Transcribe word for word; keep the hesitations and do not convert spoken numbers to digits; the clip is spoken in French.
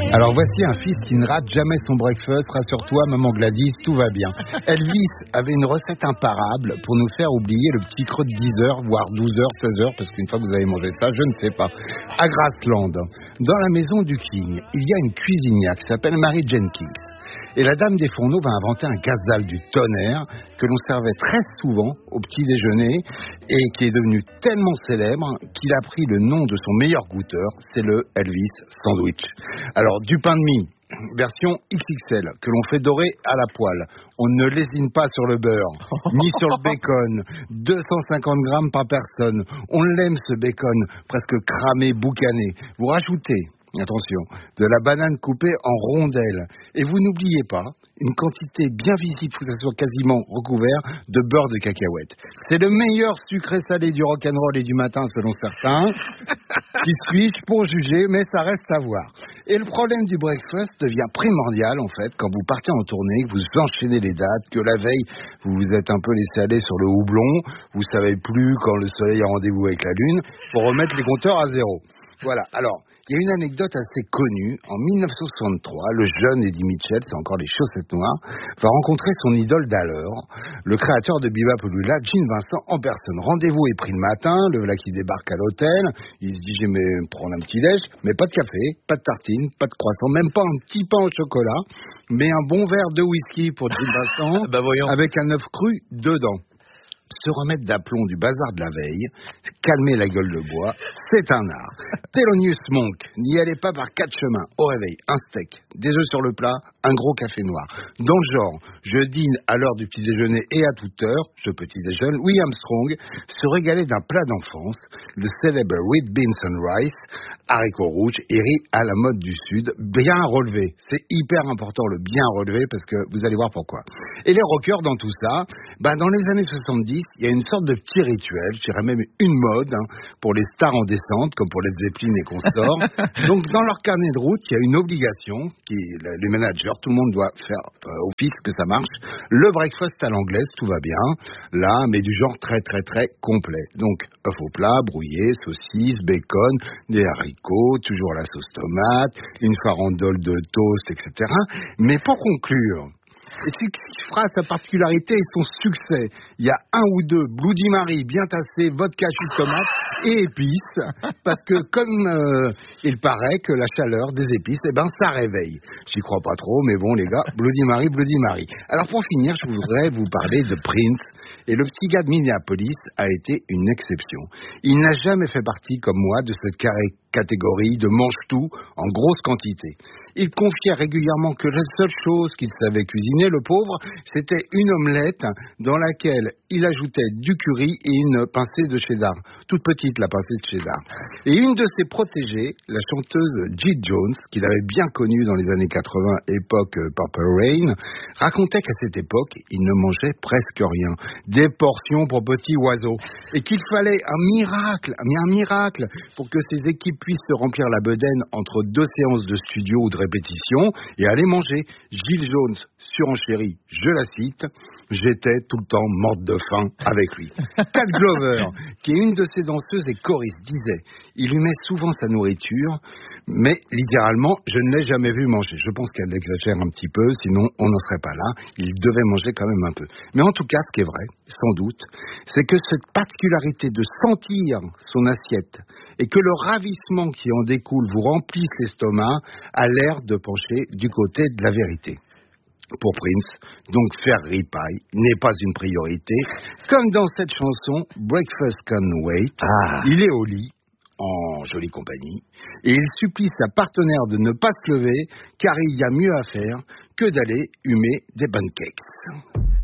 Alors voici un fils qui ne rate jamais son breakfast. Rassure-toi, maman Gladys, tout va bien. Elvis avait une recette imparable pour nous faire oublier le petit creux de dix heures, voire douze heures, seize heures, parce qu'une fois que vous avez mangé ça, je ne sais pas. À Grassland, dans la maison du King, il y a une cuisinière qui s'appelle Mary Jenkins. Et la dame des fourneaux va inventer un gazelle du tonnerre que l'on servait très souvent au petit déjeuner et qui est devenu tellement célèbre qu'il a pris le nom de son meilleur goûteur, c'est le Elvis Sandwich. Alors du pain de mie, version X X L, que l'on fait dorer à la poêle. On ne lésine pas sur le beurre, ni sur le bacon. deux cent cinquante grammes par personne. On l'aime ce bacon, presque cramé, boucané. Vous rajoutez, attention, de la banane coupée en rondelles. Et vous n'oubliez pas une quantité bien visible, faut que ça soit quasiment recouvert, de beurre de cacahuète. C'est le meilleur sucré salé du rock'n'roll et du matin selon certains. Qui suis-je pour juger, mais ça reste à voir. Et le problème du breakfast devient primordial en fait quand vous partez en tournée, que vous enchaînez les dates, que la veille vous vous êtes un peu laissé aller sur le houblon, vous savez plus quand le soleil a rendez-vous avec la lune, pour remettre les compteurs à zéro. Voilà, alors, il y a une anecdote assez connue. En mille neuf cent soixante-trois, le jeune Eddie Mitchell, c'est encore les chaussettes noires, va rencontrer son idole d'alors, le créateur de Bebop Ouloula, Gene Vincent en personne. Rendez-vous est pris le matin, le voilà qui débarque à l'hôtel, il se dit, j'aime prendre un petit déj, mais pas de café, pas de tartine, pas de croissant, même pas un petit pain au chocolat, mais un bon verre de whisky pour Gene Vincent, bah voyons. Avec un œuf cru dedans. Se remettre d'aplomb du bazar de la veille, calmer la gueule de bois, c'est un art. Thelonious Monk, n'y allez pas par quatre chemins. Au réveil, un steak, des œufs sur le plat, un gros café noir. Dans le genre, je dîne à l'heure du petit déjeuner et à toute heure, ce petit déjeuner, Louis Armstrong se régalait d'un plat d'enfance, le célèbre Red Beans and Rice, haricots rouges et riz à la mode du Sud, bien relevé. C'est hyper important le bien relevé parce que vous allez voir pourquoi. Et les rockers dans tout ça, bah dans les années soixante-dix, il y a une sorte de petit rituel, je dirais même une mode, hein, pour les stars en descente, comme pour les Zeppelin et consorts. Donc dans leur carnet de route, il y a une obligation, qui les managers, tout le monde doit faire euh, au fixe que ça marche. Le breakfast à l'anglaise, tout va bien, là, mais du genre très très très complet. Donc œuf au plat, brouillé, saucisse, bacon, des haricots, toujours la sauce tomate, une farandole de toast, et cetera. Mais pour conclure, et ce qui fera sa particularité et son succès, il y a un ou deux Bloody Mary bien tassés, vodka chou tomate et épices, parce que comme euh, il paraît que la chaleur des épices, eh ben ça réveille. J'y crois pas trop, mais bon les gars, Bloody Mary, Bloody Mary. Alors pour finir, je voudrais vous parler de Prince, et le petit gars de Minneapolis a été une exception. Il n'a jamais fait partie, comme moi, de cette carré- catégorie de mange-tout en grosse quantité. Il confiait régulièrement que la seule chose qu'il savait cuisiner, le pauvre, c'était une omelette dans laquelle il ajoutait du curry et une pincée de cheddar. Toute petite, la pincée de cheddar. Et une de ses protégées, la chanteuse Jill Jones, qu'il avait bien connue dans les années quatre-vingts, époque Purple Rain, racontait qu'à cette époque, il ne mangeait presque rien. Des portions pour petits oiseaux. Et qu'il fallait un miracle, un miracle, pour que ses équipes puissent se remplir la bedaine entre deux séances de studio ou de répétition et aller manger. Jill Jones surenchérie, je la cite, j'étais tout le temps morte de faim avec lui. Cat Glover, qui est une de ses danseuses et choristes, disait, il lui met souvent sa nourriture, mais littéralement, je ne l'ai jamais vu manger. Je pense qu'elle exagère un petit peu, sinon on n'en serait pas là. Il devait manger quand même un peu. Mais en tout cas, ce qui est vrai, sans doute, c'est que cette particularité de sentir son assiette et que le ravissement qui en découle vous remplisse l'estomac a l'air de pencher du côté de la vérité. Pour Prince, donc faire ripaille n'est pas une priorité. Comme dans cette chanson, Breakfast Can Wait, ah. Il est au lit, en jolie compagnie, et il supplie sa partenaire de ne pas se lever, car il y a mieux à faire que d'aller humer des pancakes.